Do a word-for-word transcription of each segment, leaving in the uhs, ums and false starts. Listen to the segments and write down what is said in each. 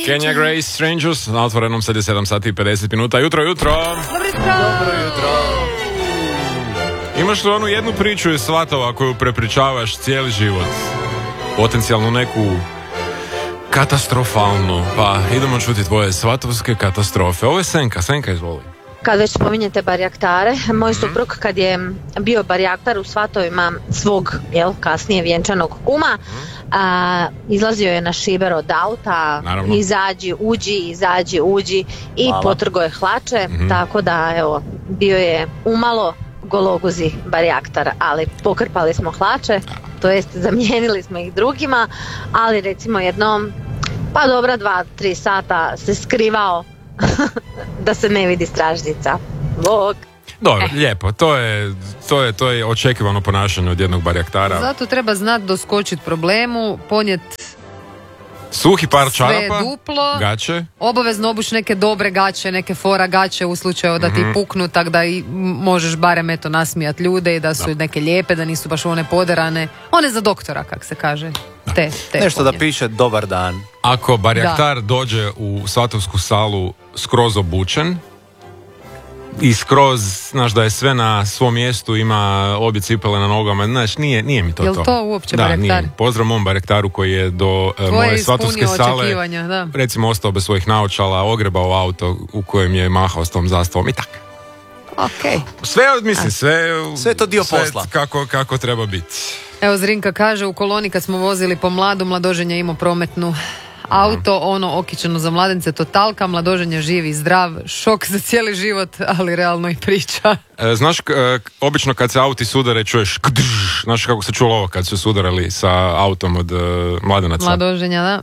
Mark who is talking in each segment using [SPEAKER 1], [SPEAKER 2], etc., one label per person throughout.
[SPEAKER 1] Kenya Grace, Strangers, na otvorenom sad je sedam sati i pedeset minuta. Jutro, jutro!
[SPEAKER 2] Dobro jutro!
[SPEAKER 3] Dobro jutro!
[SPEAKER 1] Imaš li onu jednu priču iz svatova koju prepričavaš cijeli život? Potencijalno neku katastrofalnu. Pa idemo čuti tvoje svatovske katastrofe. Ovo je Senka, Senka izvoli.
[SPEAKER 2] Kad već spominjete barjaktare, moj suprug kad je bio barjaktar u svatovima svog, jel, kasnije vjenčanog kuma, a, izlazio je na šiber od auta,
[SPEAKER 1] Naravno.
[SPEAKER 2] izađi, uđi, izađi, uđi i
[SPEAKER 3] Hvala.
[SPEAKER 2] potrgo je hlače,
[SPEAKER 1] Mhm.
[SPEAKER 2] tako da, evo, bio je umalo gologuzi barjaktar, ali pokrpali smo hlače, to jest zamijenili smo ih drugima, ali recimo jednom, pa dobra dva, tri sata se skrivao da se ne vidi stražnjica. Bog.
[SPEAKER 1] Dobro, lijepo, to je, to je, to je očekivano ponašanje od jednog barjaktara.
[SPEAKER 4] Zato treba znati doskočiti problemu, ponijeti
[SPEAKER 1] Suhi par
[SPEAKER 4] sve
[SPEAKER 1] čarapa,
[SPEAKER 4] duplo,
[SPEAKER 1] gaće.
[SPEAKER 4] obavezno obući neke dobre gaće, neke fora gaće u slučaju da ti
[SPEAKER 1] Mhm.
[SPEAKER 4] puknu, tak da i možeš barem eto nasmijat ljude i da su neke lijepe, da nisu baš one poderane. One za doktora, kak se kaže. Te, te
[SPEAKER 3] Nešto da
[SPEAKER 4] ponijeti.
[SPEAKER 3] piše dobar dan.
[SPEAKER 1] Ako barjaktar dođe u svatovsku salu skroz obučen i skroz, znaš, da je sve na svom mjestu, ima obje cipele na nogama, znaš, nije, nije mi to
[SPEAKER 4] Jel
[SPEAKER 1] to.
[SPEAKER 4] to uopće
[SPEAKER 1] da,
[SPEAKER 4] barjaktar?
[SPEAKER 1] Nije. Pozdrav mom barjaktaru koji je do e,
[SPEAKER 4] Tvoje
[SPEAKER 1] moje svatovske
[SPEAKER 4] ispunio
[SPEAKER 1] sale
[SPEAKER 4] očekivanja, da.
[SPEAKER 1] recimo ostao bez svojih naočala, ogrebao auto u kojem je mahao s tom zastavom i tak.
[SPEAKER 4] Ok.
[SPEAKER 1] Sve, mislim, sve...
[SPEAKER 3] Sve je to dio
[SPEAKER 1] sve
[SPEAKER 3] posla.
[SPEAKER 1] Kako, kako treba biti.
[SPEAKER 4] Evo Zrinka kaže, u koloni kad smo vozili po Mladu, Mladoženja je imao prometnu auto, ono okićeno za mladence, totalka, Mladoženja živ i zdrav, šok za cijeli život, ali realno i priča.
[SPEAKER 1] E, znaš, k- e, obično kad se auti sudare čuješ kdž, znaš kako se čulo ovo kad su sudarali sa autom od e, mladenaca?
[SPEAKER 4] Mladoženja, da.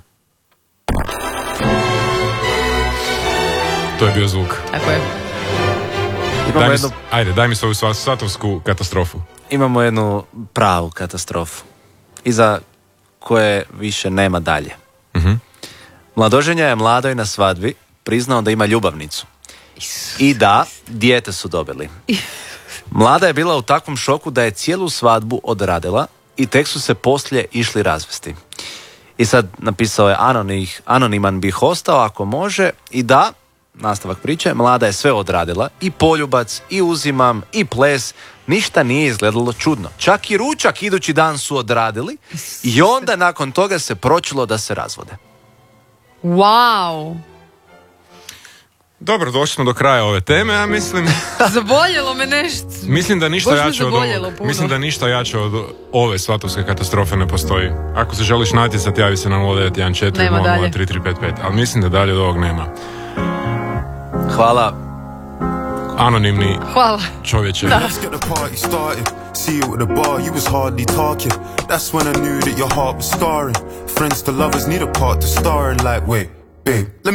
[SPEAKER 1] To je bio zvuk.
[SPEAKER 4] Tako je.
[SPEAKER 3] Imamo
[SPEAKER 1] Daj mi,
[SPEAKER 3] jednu,
[SPEAKER 1] s- ajde, daj mi svoju sva- svatovsku katastrofu.
[SPEAKER 3] imamo jednu pravu katastrofu. Iza koje više nema dalje.
[SPEAKER 1] Mhm.
[SPEAKER 3] Mladoženja je mladoj na svadbi priznao da ima ljubavnicu. I da, dijete su dobili. Mlada je bila u takvom šoku da je cijelu svadbu odradila i tek su se poslije išli razvesti. I sad napisao je anonih, anoniman bih ostao ako može i da, nastavak priče, mlada je sve odradila, i poljubac, i uzimam, i ples, ništa nije izgledalo čudno. Čak i ručak idući dan su odradili i onda nakon toga se pročilo da se razvode.
[SPEAKER 4] Wow!
[SPEAKER 1] Dobro, došli smo do kraja ove teme, ja mislim...
[SPEAKER 4] Zaboljelo me nešto.
[SPEAKER 1] Mislim da ništa
[SPEAKER 4] Baš me
[SPEAKER 1] jače od
[SPEAKER 4] zaboljelo
[SPEAKER 1] ovog.
[SPEAKER 4] puno.
[SPEAKER 1] Mislim da ništa jače od ove svatovske katastrofe ne postoji. Ako se želiš natjecati, javi se na nula devet jedan četiri
[SPEAKER 4] Nema
[SPEAKER 1] nula nula
[SPEAKER 4] dalje.
[SPEAKER 1] tri tri pet pet. Ali mislim da dalje od ovog nema.
[SPEAKER 3] Hvala.
[SPEAKER 1] Anonimni
[SPEAKER 4] Hvala.
[SPEAKER 1] čovječe.
[SPEAKER 5] Let's get the party started. See you at the bar, you was hardly talking. That's when I knew that your heart was scarring. Friends to lovers need a part to star in. Like, wait, babe, let me